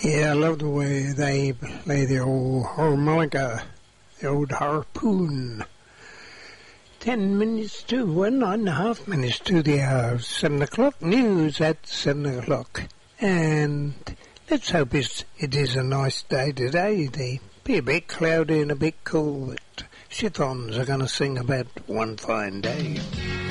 Yeah, I love the way they play the old harmonica, the old harpoon. 10 minutes to, well, 9.5 minutes to the hour. 7 o'clock, news at 7 o'clock. And let's hope it is a nice day today. They be a bit cloudy and a bit cool, but Chithons are going to sing about one fine day.